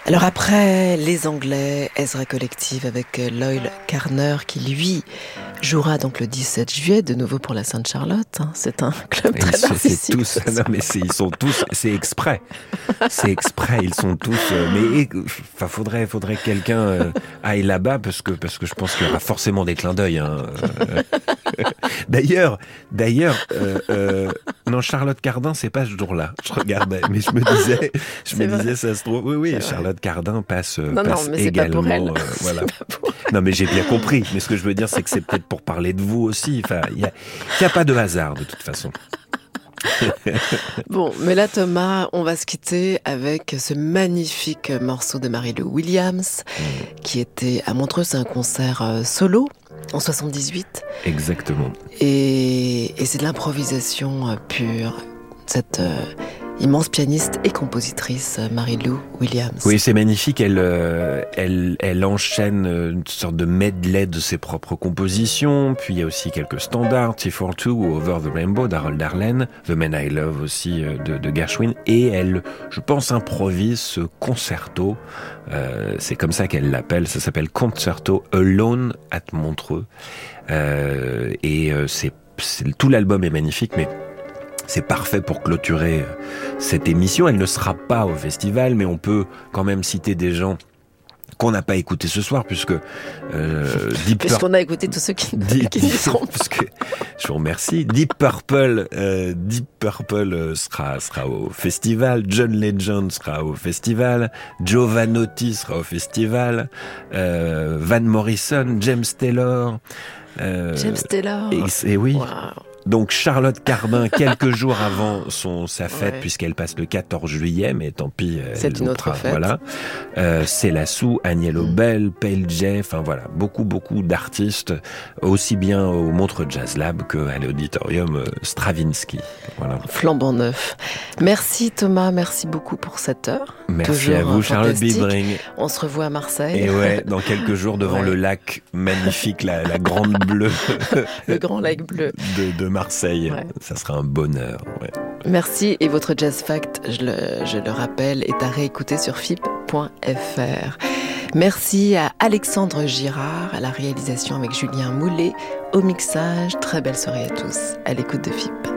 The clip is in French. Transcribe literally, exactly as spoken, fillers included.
Alors après les Anglais, Ezra Collective avec Loyle Carner qui lui jouera donc le dix-sept juillet de nouveau pour la Sainte-Charlotte. C'est un club très c'est, narcissique. C'est tous, non mais c'est, ils sont tous, c'est exprès, c'est exprès, ils sont tous. Euh, mais enfin, faudrait, faudrait que quelqu'un euh, aille là-bas parce que parce que je pense qu'il y aura forcément des clins d'œil. Hein. D'ailleurs, d'ailleurs, euh, euh, non, Charlotte Cardin, c'est pas ce jour-là. Je regardais, mais je me disais, je c'est me vrai. disais, ça se trouve, oui, oui, c'est Charlotte vrai. Cardin passe, non, passe non, mais également. C'est pas pour elle. Euh, voilà. C'est pas pour elle. Non, mais j'ai bien compris. Mais ce que je veux dire, c'est que c'est peut-être pour parler de vous aussi. Enfin, il y a, il y a pas de hasard de toute façon. Bon, mais là Thomas, on va se quitter avec ce magnifique morceau de Mary-Lou Williams mmh. qui était à Montreux, c'est un concert euh, solo en soixante-dix-huit. Exactement. Et, et c'est de l'improvisation euh, pure. Cette euh, immense pianiste et compositrice Mary-Lou Williams. Oui, c'est magnifique. Elle, euh, elle, elle enchaîne une sorte de medley de ses propres compositions. Puis il y a aussi quelques standards, T for Two ou Over the Rainbow d'Harold Arlen, The Man I Love aussi de, de Gershwin. Et elle, je pense, improvise ce concerto. Euh, c'est comme ça qu'elle l'appelle. Ça s'appelle Concerto Alone at Montreux. Euh, et euh, c'est, c'est tout l'album est magnifique, mais c'est parfait pour clôturer cette émission. Elle ne sera pas au festival, mais on peut quand même citer des gens qu'on n'a pas écoutés ce soir, puisque euh, Deep puisqu'on Pur... a écouté tous ceux qui, Deep, qui y seront. Parce que, je vous remercie. Deep Purple, euh, Deep Purple sera sera au festival. John Legend sera au festival. Jovanotti sera au festival. Euh, Van Morrison, James Taylor. Euh, James Taylor. Et, et oui. Wow. Donc Charlotte Cardin, quelques jours avant son sa fête, ouais. puisqu'elle passe le quatorze juillet, mais tant pis. C'est une autre fête. Voilà. Euh, Célassou, Agnello mm. Bell, Pale J, enfin voilà, beaucoup beaucoup d'artistes, aussi bien au Montreux Jazz Lab qu'à l'auditorium Stravinsky. Voilà. Flambant neuf. Merci Thomas, merci beaucoup pour cette heure. Merci Toujours à vous, Charlotte Bibring. On se revoit à Marseille. Et ouais, dans quelques jours devant ouais. le lac magnifique, la, la grande bleue. Le grand lac bleu. De, de Marseille. Ouais. Ça sera un bonheur. Ouais. Merci. Et votre Jazz Fact, je le, je le rappelle, est à réécouter sur f i p point f r. Merci à Alexandre Girard, à la réalisation avec Julien Moulet, au mixage. Très belle soirée à tous, à l'écoute de F I P.